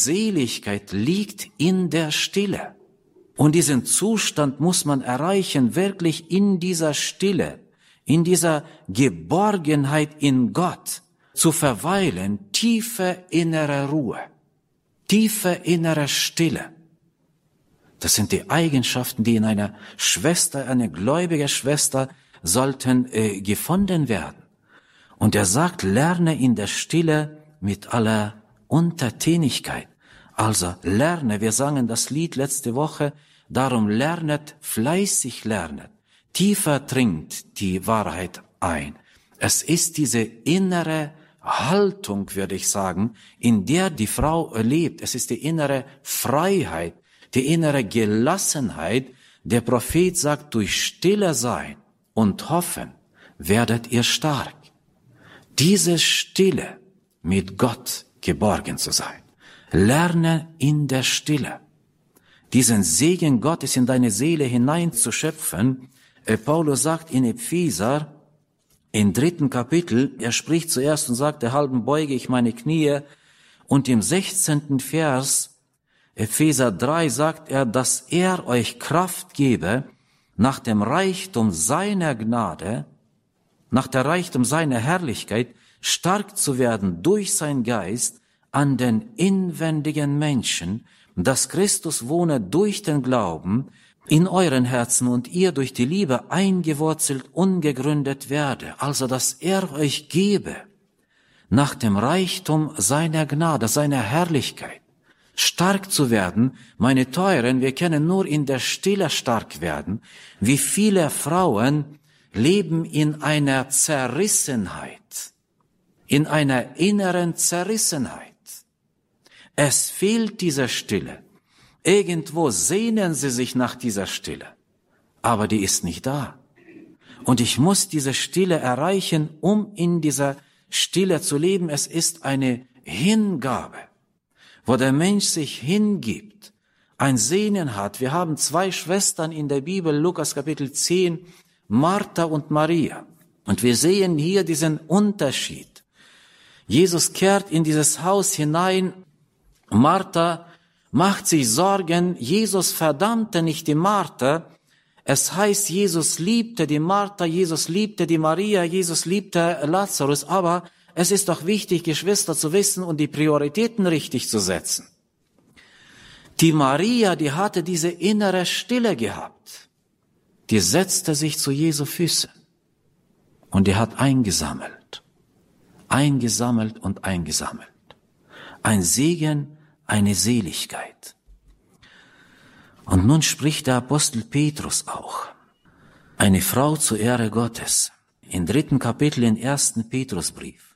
Seligkeit liegt in der Stille. Und diesen Zustand muss man erreichen, wirklich in dieser Stille, in dieser Geborgenheit in Gott zu verweilen, tiefe innere Ruhe, tiefe innere Stille. Das sind die Eigenschaften, die in einer Schwester, eine gläubige Schwester, sollten gefunden werden. Und er sagt, lerne in der Stille mit aller Untertänigkeit. Also lerne, wir sangen das Lied letzte Woche, darum lernet, fleißig lernet, tiefer dringt die Wahrheit ein. Es ist diese innere Haltung, würde ich sagen, in der die Frau lebt. Es ist die innere Freiheit, die innere Gelassenheit. Der Prophet sagt, durch Stille sein und hoffen werdet ihr stark. Diese Stille, mit Gott geborgen zu sein. Lerne in der Stille, diesen Segen Gottes in deine Seele hineinzuschöpfen. Paulus sagt in Epheser, im 3. Kapitel, er spricht zuerst und sagt, derhalben beuge ich meine Knie. Und im 16. Vers, Epheser 3, sagt er, dass er euch Kraft gebe, nach dem Reichtum seiner Gnade, nach der Reichtum seiner Herrlichkeit, stark zu werden durch sein Geist an den inwendigen Menschen, dass Christus wohne durch den Glauben in euren Herzen und ihr durch die Liebe eingewurzelt, ungegründet werde. Also, dass er euch gebe, nach dem Reichtum seiner Gnade, seiner Herrlichkeit, stark zu werden. Meine Teuren, wir können nur in der Stille stark werden. Wie viele Frauen leben in einer Zerrissenheit, in einer inneren Zerrissenheit. Es fehlt diese Stille. Irgendwo sehnen sie sich nach dieser Stille, aber die ist nicht da. Und ich muss diese Stille erreichen, um in dieser Stille zu leben. Es ist eine Hingabe, wo der Mensch sich hingibt, ein Sehnen hat. Wir haben 2 Schwestern in der Bibel, Lukas Kapitel 10, Martha und Maria. Und wir sehen hier diesen Unterschied. Jesus kehrt in dieses Haus hinein. Martha macht sich Sorgen. Jesus verdammte nicht die Martha. Es heißt, Jesus liebte die Martha, Jesus liebte die Maria, Jesus liebte Lazarus. Aber es ist doch wichtig, Geschwister, zu wissen und die Prioritäten richtig zu setzen. Die Maria, die hatte diese innere Stille gehabt. Die setzte sich zu Jesu Füßen. Und die hat eingesammelt. Eingesammelt und eingesammelt. Ein Segen, eine Seligkeit. Und nun spricht der Apostel Petrus auch. Eine Frau zur Ehre Gottes. Im 3. Kapitel im 1. Petrusbrief.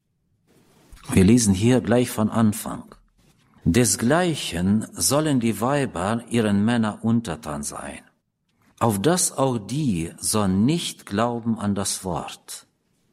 Wir lesen hier gleich von Anfang. Desgleichen sollen die Weiber ihren Männern untertan sein, auf dass auch die sollen nicht glauben an das Wort.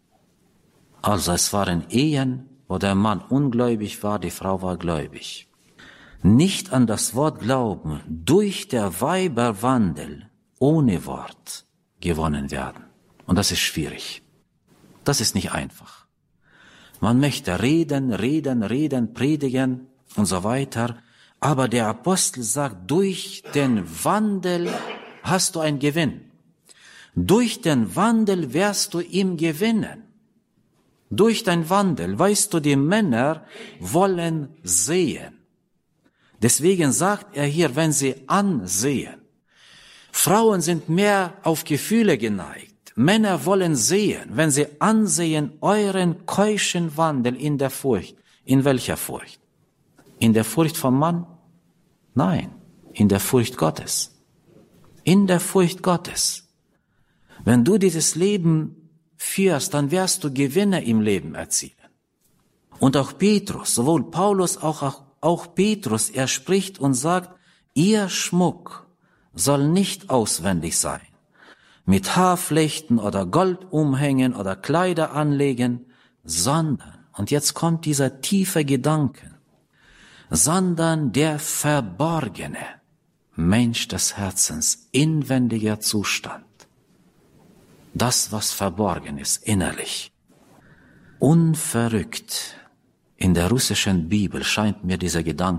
Also es waren Ehen, wo der Mann ungläubig war, die Frau war gläubig. Nicht an das Wort glauben, durch der Weiber Wandel, ohne Wort, gewonnen werden. Und das ist schwierig. Das ist nicht einfach. Man möchte reden, predigen und so weiter. Aber der Apostel sagt, durch den Wandel hast du einen Gewinn. Durch den Wandel wirst du ihm gewinnen. Durch den Wandel, weißt du, die Männer wollen sehen. Deswegen sagt er hier, wenn sie ansehen. Frauen sind mehr auf Gefühle geneigt. Männer wollen sehen, wenn sie ansehen, euren keuschen Wandel in der Furcht. In welcher Furcht? In der Furcht vom Mann? Nein, in der Furcht Gottes. In der Furcht Gottes. Wenn du dieses Leben führst, dann wirst du Gewinne im Leben erzielen. Und auch Petrus, sowohl Paulus, auch Petrus, er spricht und sagt, ihr Schmuck soll nicht auswendig sein, mit Haarflechten oder Goldumhängen oder Kleider anlegen, sondern, und jetzt kommt dieser tiefe Gedanke, sondern der verborgene Mensch des Herzens, inwendiger Zustand. Das, was verborgen ist, innerlich. Unverrückt. In der russischen Bibel scheint mir dieser Gedanke